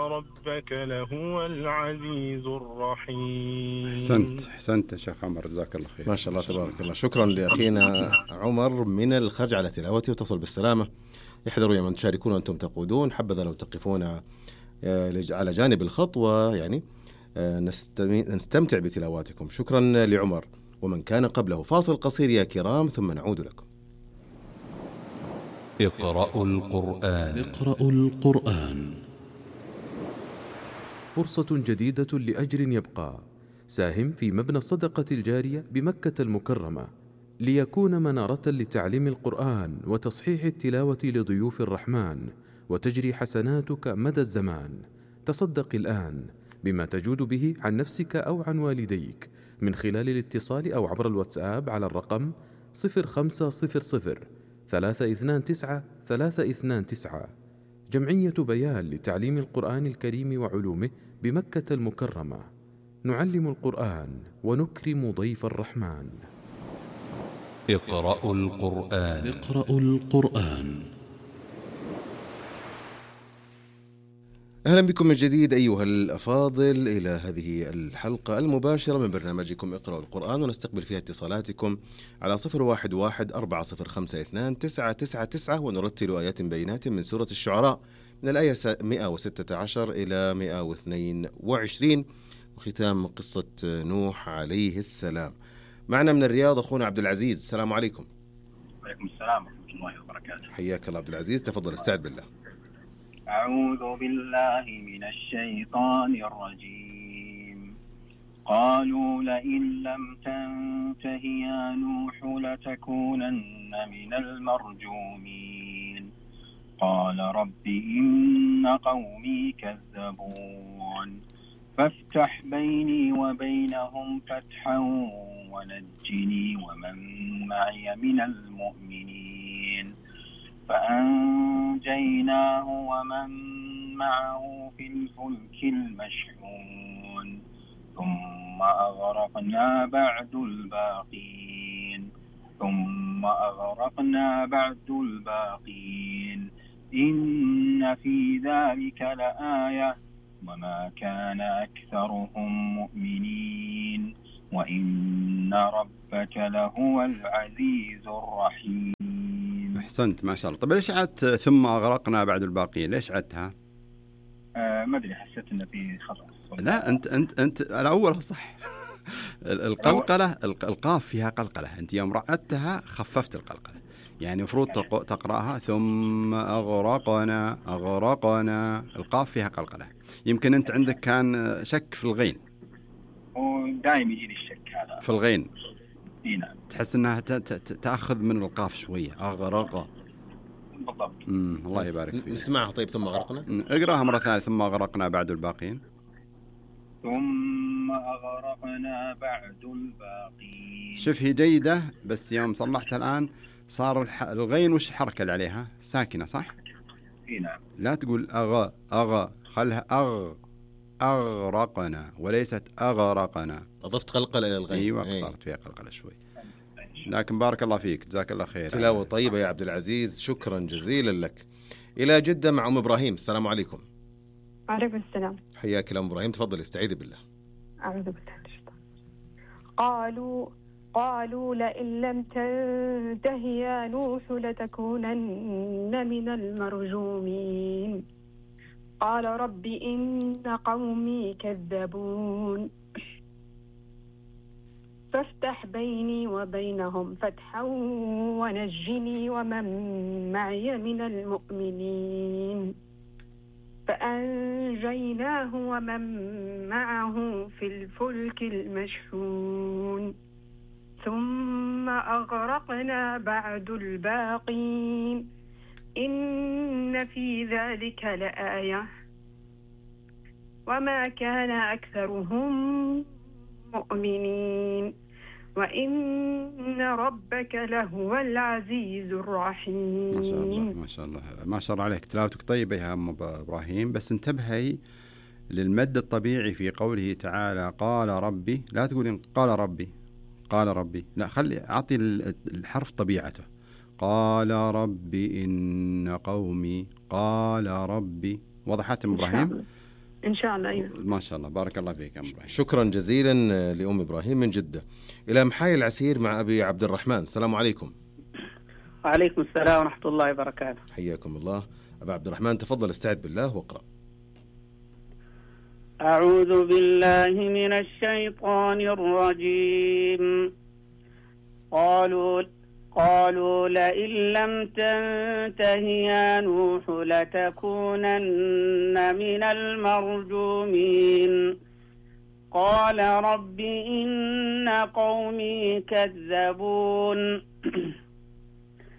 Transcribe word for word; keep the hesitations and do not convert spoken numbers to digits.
ربك لهو العزيز الرحيم. حسنت حسنت يا شيخ عمر، جزاك الله خير. ما شاء الله تبارك الله. شكرا لأخينا عمر من الخرج على تلاوته، وتصل بالسلامة. احذروا يا من تشاركون وأنتم تقودون، حبذا لو تقفون على جانب الخطوة، يعني نستمتع بتلاواتكم. شكرا لعمر ومن كان قبله. فاصل قصير يا كرام ثم نعود لكم. اقرأوا القرآن. اقرأوا القرآن. فرصة جديدة لأجر يبقى. ساهم في مبنى الصدقة الجارية بمكة المكرمة ليكون منارة لتعليم القرآن وتصحيح التلاوة لضيوف الرحمن، وتجري حسناتك مدى الزمان. تصدق الآن بما تجود به عن نفسك أو عن والديك من خلال الاتصال أو عبر الواتساب على الرقم صفر خمسة صفر صفر ثلاثة اثنان تسعة ثلاثة اثنان تسعة. جمعية بيان لتعليم القرآن الكريم وعلومه بمكة المكرمة. نعلم القرآن ونكرم ضيف الرحمن. اقرأوا القرآن. اقرأوا القرآن. أهلا بكم من جديد أيها الأفاضل إلى هذه الحلقة المباشرة من برنامجكم اقرأوا القرآن، ونستقبل فيها اتصالاتكم على صفر واحد واحد أربعة صفر خمسة اثنان تسعة تسعة تسعة، ونرتل آيات بينات من سورة الشعراء من الآية مئة وستة عشر إلى مئة واثنين وعشرين، وختام قصة نوح عليه السلام. معنا من الرياض أخونا عبد العزيز. السلام عليكم. وعليكم السلام ورحمة الله وبركاته. حياك الله عبد العزيز، تفضل استعد بالله. أعوذ بالله من الشيطان الرجيم. قالوا لئن لم تنته يا نوح لتكونن من المرجومين. قال رب إن قومي كذبون فافتح بيني وبينهم فتحا ونجني ومن معي من المؤمنين. فأنجيناه ومن معه في الفلك المشحون ثم أغرقنا بعد الباقين ثم أغرقنا بعد الباقين إن في ذلك لآية وما كان أكثرهم مؤمنين وإن ربك لهو العزيز الرحيم. أحسنت ما شاء الله. طيب ليش عدت ثم أغرقنا بعد الباقين؟ ليش عدتها؟ آه ما أدري، حسيت إن في خطأ. لا أنت أنت أنت الأول صح. القلقلة القاف فيها قلقلة، أنت يوم رعدتها خففت القلقلة، يعني مفروض تقرأها ثم أغرقنا أغرقنا، القاف فيها قلقلة. يمكن أنت عندك كان شك في الغين، ودائما يجيني الشك هذا في الغين. نعم. تحس أنها تأخذ من القاف شوية. أغرق بالضبط. امم الله يبارك فيك. نسمعها طيب. ثم أغرقنا، اقرأها مرة ثانية. ثم أغرقنا بعد الباقين ثم أغرقنا بعد الباقين. شوف هي جيدة، بس يوم صلحتها الآن صار الح... الغين وش الحركة اللي عليها؟ ساكنة صح؟ نعم. لا تقول أغ أغ، خلها أغ أغرقنا وليست أغرقنا. أضفت قلقلة إلى الغين. أيوة أيه. صارت فيها قلقلة شوي، لكن بارك الله فيك، جزاك الله خير. تلاوة طيبة يا عبد العزيز، شكرا جزيلا لك. إلى جدة مع أم إبراهيم. السلام عليكم. وعليكم السلام. حياك الله أم إبراهيم، تفضل استعيذي بالله. أعوذ بالله من الشيطان. قالوا قالوا لئن لم تنته يا نوح لتكونن من المرجومين. قال رب إن قومي كذبون فافتح بيني وبينهم فتحا ونجني ومن معي من المؤمنين. فأنجيناه ومن معه في الفلك المشحون ثم أغرقنا بعد الباقين إن في ذلك لآية وما كان أكثرهم مؤمنين وإن ربك لهو العزيز الرحيم. ما شاء الله ما شاء الله ما شاء الله عليك، تلاوتك طيبة يا أم إبراهيم، بس انتبهي للمد الطبيعي في قوله تعالى قال ربي. لا تقولين قال ربي قال ربي، لا خلي أعطي الحرف طبيعته. قال ربي إن قومي، قال ربي. وضحت أم إبراهيم؟ إن شاء الله. أيوة. ما شاء الله، بارك الله فيك أم إبراهيم. شكرا جزيلا لأم إبراهيم من جدة. إلى محاي العسير مع أبي عبد الرحمن. السلام عليكم. وعليكم السلام ورحمة الله وبركاته. حياكم الله. أبا عبد الرحمن تفضل، استعد بالله واقرأ. أعوذ بالله من الشيطان الرجيم. قالوا قالوا لئن لم تنته يا نوح لتكونن من المرجومين. قال رب إن قومي كذبون.